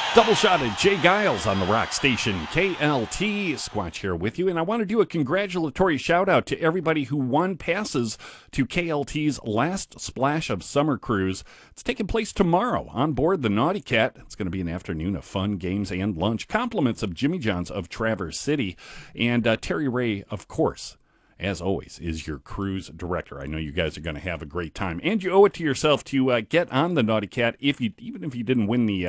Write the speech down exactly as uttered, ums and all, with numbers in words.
Double shot at Jay Giles on the rock station K L T. Squatch here with you, and I want to do a congratulatory shout out to everybody who won passes to K L T's last Splash of Summer Cruise. It's taking place tomorrow on board the Naughty Cat. It's going to be an afternoon of fun, games, and lunch. Compliments of Jimmy John's of Traverse City, and uh, Terry Ray, of course, as always, is your cruise director. I know you guys are going to have a great time, and you owe it to yourself to uh, get on the Naughty Cat if you, even if you didn't win the